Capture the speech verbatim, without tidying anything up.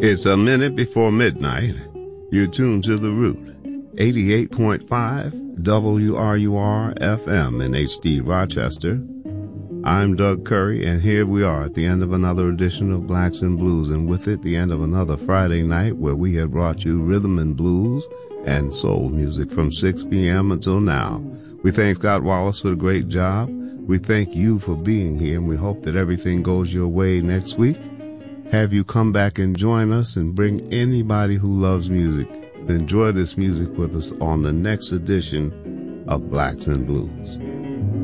It's a minute before midnight. You're tuned to The Root, eighty-eight point five W R U R F M in H D Rochester. I'm Doug Curry, and here we are at the end of another edition of Blacks and Blues, and with it, the end of another Friday night where we have brought you rhythm and blues and soul music from six p.m. until now. We thank Scott Wallace for the great job. We thank you for being here, and we hope that everything goes your way next week. Have you come back and join us and bring anybody who loves music to enjoy this music with us on the next edition of Blacks and Blues.